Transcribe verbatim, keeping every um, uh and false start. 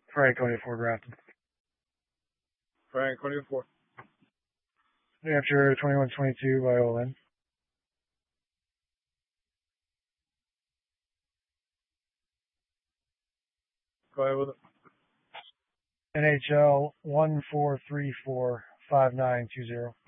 Franconia four drafted. Franconia four. New Hampshire twenty-one twenty-two by Olin. Go ahead with it. N H L one four three four five nine two zero.